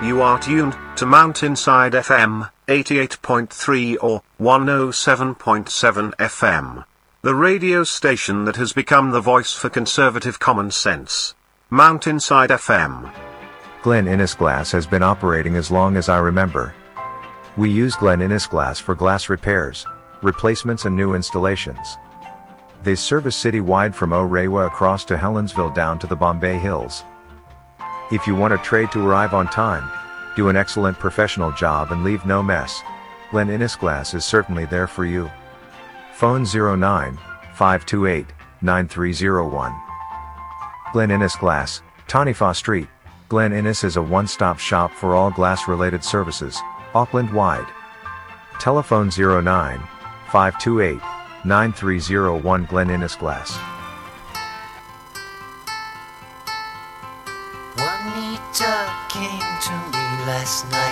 You are tuned to Mountainside FM, 88.3 or 107.7 FM. The radio station that has become the voice for conservative common sense. Mountainside FM. Glen Innes Glass has been operating as long as I remember. We use Glen Innes Glass for glass repairs, replacements and new installations. They service citywide from Orewa across to Helensville down to the Bombay Hills. If you want a trade to arrive on time, do an excellent professional job and leave no mess, Glen Innes Glass is certainly there for you. Phone 09-528-9301. Glen Innes Glass, Tanifa Street. Glen Innes is a one-stop shop for all glass-related services, Auckland-wide. Telephone 09-528-9301. Glen Innes Glass. Juanita came to me last night.